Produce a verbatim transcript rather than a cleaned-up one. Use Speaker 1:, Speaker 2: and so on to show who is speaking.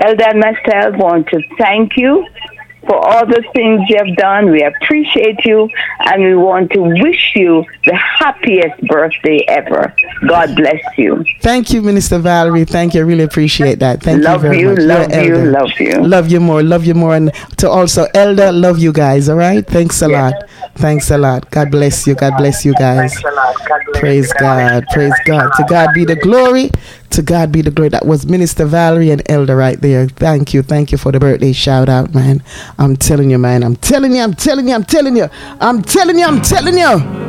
Speaker 1: Elder and myself want to thank you for all the things you have done. We appreciate you, and we want to wish you the happiest birthday ever. God bless you.
Speaker 2: Thank you, Minister Valerie. Thank you. I really appreciate that. Thank
Speaker 1: love
Speaker 2: you very
Speaker 1: you,
Speaker 2: much.
Speaker 1: Love
Speaker 2: You're
Speaker 1: you,
Speaker 2: Elder.
Speaker 1: love you.
Speaker 2: Love you more, love you more. And to also Elder, love you guys, all right? Thanks a
Speaker 1: Yes.
Speaker 2: lot. Thanks a lot. God bless you. God bless you guys.
Speaker 1: Thanks a lot. God bless
Speaker 2: Praise
Speaker 1: you.
Speaker 2: God. Praise God. To God be the glory. To God be the glory. That was Minister Valerie and Elder right there. Thank you. Thank you for the birthday shout out, man. I'm telling you, man. I'm telling you. I'm telling you. I'm telling you. I'm telling you. I'm telling you.